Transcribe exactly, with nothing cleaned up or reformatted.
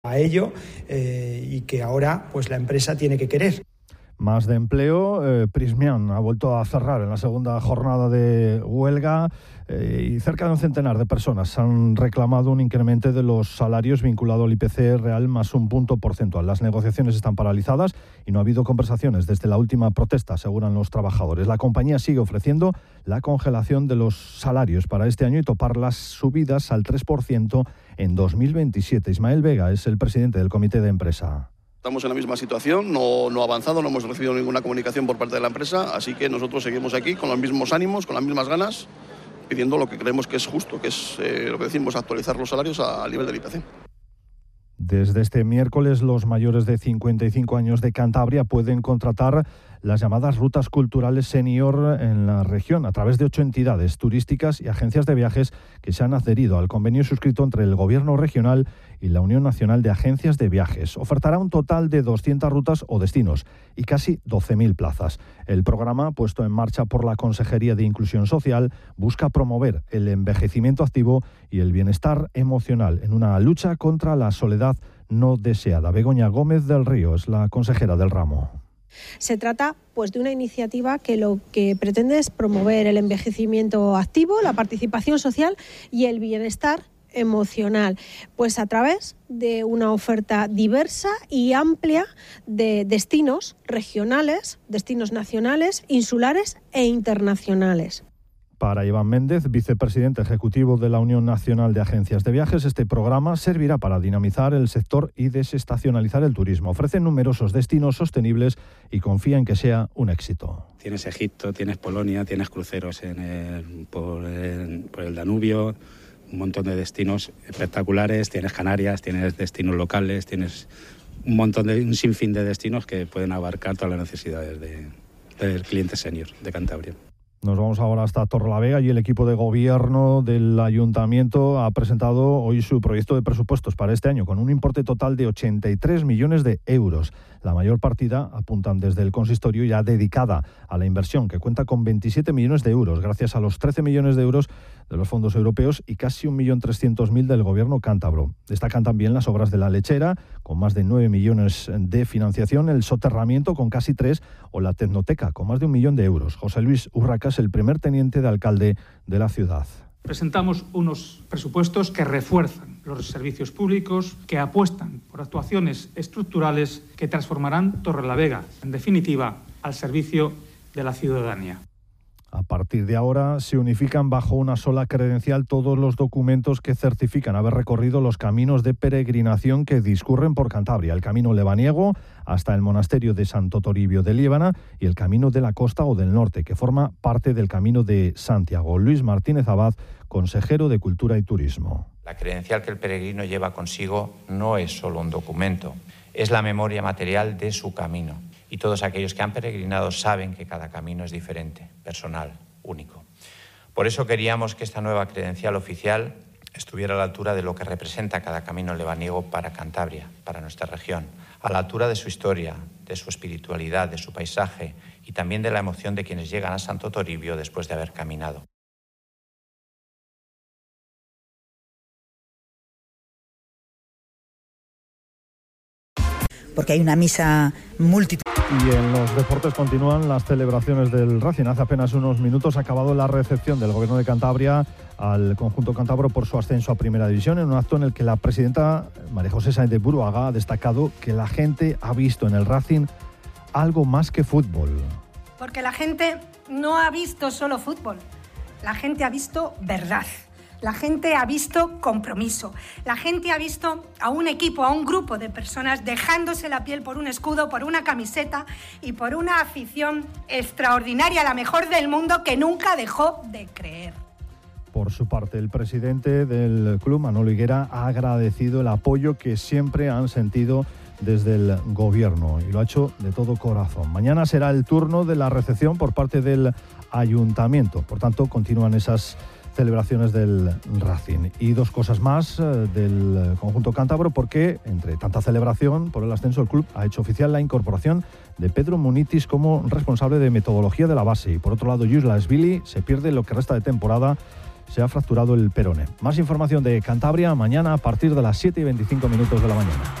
a ello eh, y que ahora pues la empresa tiene que querer. Más de empleo, eh, Prysmian ha vuelto a cerrar en la segunda jornada de huelga eh, y cerca de un centenar de personas han reclamado un incremento de los salarios vinculado al I P C real más un punto porcentual. Las negociaciones están paralizadas y no ha habido conversaciones desde la última protesta, aseguran los trabajadores. La compañía sigue ofreciendo la congelación de los salarios para este año y topar las subidas al tres por ciento en dos mil veintisiete. Ismael Vega es el presidente del comité de empresa. Estamos en la misma situación, no, no ha avanzado, no hemos recibido ninguna comunicación por parte de la empresa, así que nosotros seguimos aquí con los mismos ánimos, con las mismas ganas, pidiendo lo que creemos que es justo, que es eh, lo que decimos, actualizar los salarios al nivel del I P C. Desde este miércoles, los mayores de cincuenta y cinco años de Cantabria pueden contratar las llamadas rutas culturales senior en la región a través de ocho entidades turísticas y agencias de viajes que se han adherido al convenio suscrito entre el Gobierno regional y la Unión Nacional de Agencias de Viajes. Ofertará un total de doscientas rutas o destinos y casi doce mil plazas. El programa, puesto en marcha por la Consejería de Inclusión Social, busca promover el envejecimiento activo y el bienestar emocional en una lucha contra la soledad no deseada. Begoña Gómez del Río es la consejera del ramo. Se trata pues de una iniciativa que lo que pretende es promover el envejecimiento activo, la participación social y el bienestar emocional, pues a través de una oferta diversa y amplia de destinos regionales, destinos nacionales, insulares e internacionales. Para Iván Méndez, vicepresidente ejecutivo de la Unión Nacional de Agencias de Viajes, este programa servirá para dinamizar el sector y desestacionalizar el turismo. Ofrece numerosos destinos sostenibles y confía en que sea un éxito. Tienes Egipto, tienes Polonia, tienes cruceros en el, por, el, por el Danubio, un montón de destinos espectaculares, tienes Canarias, tienes destinos locales, tienes un montón de un sinfín de destinos que pueden abarcar todas las necesidades de, del cliente senior de Cantabria. Nos vamos ahora hasta Torrelavega y el equipo de gobierno del ayuntamiento ha presentado hoy su proyecto de presupuestos para este año con un importe total de ochenta y tres millones de euros. La mayor partida, apuntan desde el consistorio, ya dedicada a la inversión, que cuenta con veintisiete millones de euros, gracias a los trece millones de euros de los fondos europeos y casi un millón trescientos mil del gobierno cántabro. Destacan también las obras de la lechera, con más de nueve millones de financiación, el soterramiento con casi tres o la tecnoteca con más de un millón de euros. José Luis Urraca es el primer teniente de alcalde de la ciudad. Presentamos unos presupuestos que refuerzan los servicios públicos, que apuestan por actuaciones estructurales que transformarán Torrelavega, en definitiva, al servicio de la ciudadanía. A partir de ahora se unifican bajo una sola credencial todos los documentos que certifican haber recorrido los caminos de peregrinación que discurren por Cantabria, el camino lebaniego hasta el monasterio de Santo Toribio de Liébana y el camino de la costa o del norte, que forma parte del camino de Santiago. Luis Martínez Abad, consejero de Cultura y Turismo. La credencial que el peregrino lleva consigo no es solo un documento, es la memoria material de su camino. Y todos aquellos que han peregrinado saben que cada camino es diferente, personal, único. Por eso queríamos que esta nueva credencial oficial estuviera a la altura de lo que representa cada camino lebaniego para Cantabria, para nuestra región, a la altura de su historia, de su espiritualidad, de su paisaje y también de la emoción de quienes llegan a Santo Toribio después de haber caminado. Porque hay una misa multitud. Y en los deportes continúan las celebraciones del Racing. Hace apenas unos minutos ha acabado la recepción del Gobierno de Cantabria al conjunto cántabro por su ascenso a Primera División, en un acto en el que la presidenta María José Sáenz de Buruaga ha destacado que la gente ha visto en el Racing algo más que fútbol. Porque la gente no ha visto solo fútbol, la gente ha visto verdad. La gente ha visto compromiso, la gente ha visto a un equipo, a un grupo de personas dejándose la piel por un escudo, por una camiseta y por una afición extraordinaria, la mejor del mundo, que nunca dejó de creer. Por su parte, el presidente del club, Manolo Higuera, ha agradecido el apoyo que siempre han sentido desde el gobierno y lo ha hecho de todo corazón. Mañana será el turno de la recepción por parte del ayuntamiento, por tanto continúan esas celebraciones del Racing. Y dos cosas más eh, del conjunto cántabro, porque entre tanta celebración por el ascenso, el club ha hecho oficial la incorporación de Pedro Munitis como responsable de metodología de la base. Y por otro lado, Yusla Esvili se pierde lo que resta de temporada se ha fracturado el peroné. Más información de Cantabria mañana a partir de las siete y veinticinco minutos de la mañana.